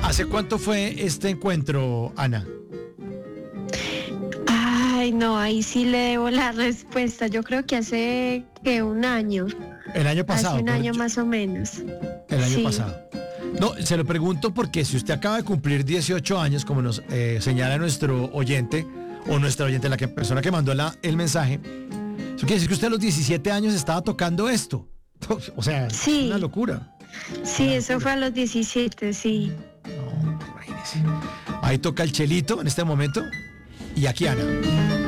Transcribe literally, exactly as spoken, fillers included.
¿Hace cuánto fue este encuentro, Ana? Ay, no, ahí sí le debo la respuesta. Yo creo que hace que un año. El año pasado. Hace un año yo, más o menos. El año Sí. pasado. No, se lo pregunto porque si usted acaba de cumplir dieciocho años, como nos eh, señala nuestro oyente, o nuestra oyente, la que, persona que mandó la, el mensaje, eso quiere decir que usted a los diecisiete años estaba tocando esto. O sea, Sí. es una locura. Sí, Una eso locura. fue a los diecisiete, sí. No, imagínese. Ahí toca el chelito en este momento. Y aquí Ana.